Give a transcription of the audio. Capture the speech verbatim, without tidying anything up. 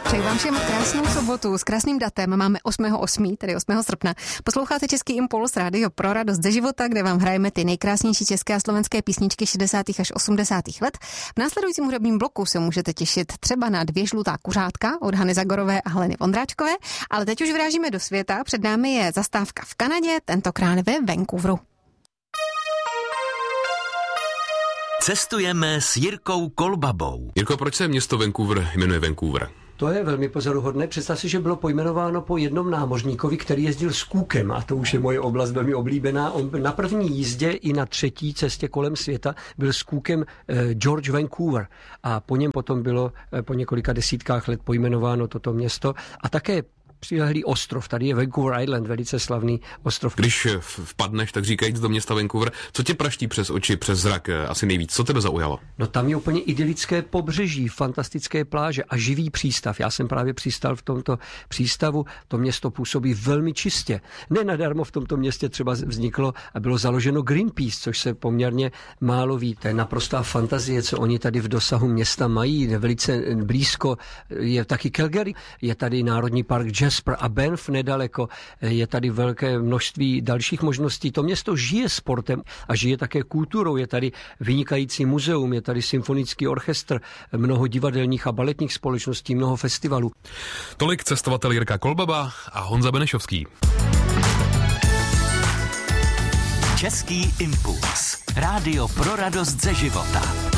Přeji vám všem krásnou sobotu s krásným datem. Máme osmého osmého tedy osmého srpna. Posloucháte Český impuls, rádio pro radost ze života, kde vám hrajeme ty nejkrásnější české a slovenské písničky šedesátých až osmdesátých let. V následujícím hudebním bloku se můžete těšit třeba na Dvě žlutá kuřátka od Hany Zagorové a Heleny Vondráčkové, ale teď už vrážíme do světa. Před námi je zastávka v Kanadě, tentokrát ve Vancouveru. Cestujeme s Jirkou Kolbabou. Jirko, proč se město Vancouver jmenuje Vancouver? To je velmi pozoruhodné. Představ si, že bylo pojmenováno po jednom námořníkovi, který jezdil s kůkem, a to už je moje oblast velmi oblíbená. On na první jízdě i na třetí cestě kolem světa byl s kůkem eh, George Vancouver a po něm potom bylo eh, po několika desítkách let pojmenováno toto město a také přilehlý ostrov. Tady je Vancouver Island, velice slavný ostrov. Když vpadneš, tak říkajíc, do města Vancouver, co tě praští přes oči, přes zrak asi nejvíc? Co tebe zaujalo? No tam je úplně idylické pobřeží, fantastické pláže a živý přístav. Já jsem právě přistal v tomto přístavu. To město působí velmi čistě. Ne nadarmo v tomto městě třeba vzniklo a bylo založeno Greenpeace, což se poměrně málo ví. To je naprostá fantazie, co oni tady v dosahu města mají. Velice blízko je taky Calgary, je tady Národní park Jasper a Banff nedaleko, je tady velké množství dalších možností. To město žije sportem a žije také kulturou. Je tady vynikající muzeum, je tady symfonický orchestr, mnoho divadelních a baletních společností, mnoho festivalů. Tolik cestovatel Jirka Kolbaba a Honza Benešovský. Český impuls. Rádio pro radost ze života.